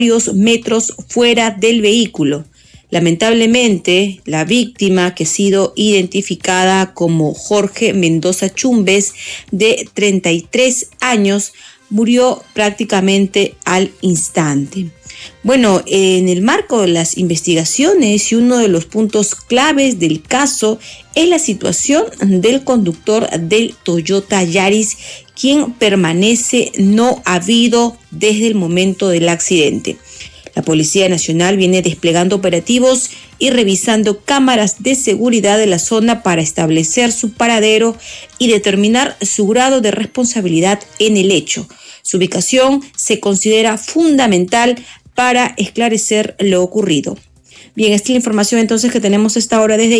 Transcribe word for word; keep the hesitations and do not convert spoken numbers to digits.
varios metros fuera del vehículo. Lamentablemente, la víctima, que ha sido identificada como Jorge Mendoza Chumbes, de treinta y tres años, murió prácticamente al instante. Bueno, en el marco de las investigaciones y uno de los puntos claves del caso es la situación del conductor del Toyota Yaris, quien permanece no habido desde el momento del accidente. La Policía Nacional viene desplegando operativos y revisando cámaras de seguridad de la zona para establecer su paradero y determinar su grado de responsabilidad en el hecho. Su ubicación se considera fundamental para esclarecer lo ocurrido. Bien, esta es la información entonces que tenemos a esta hora desde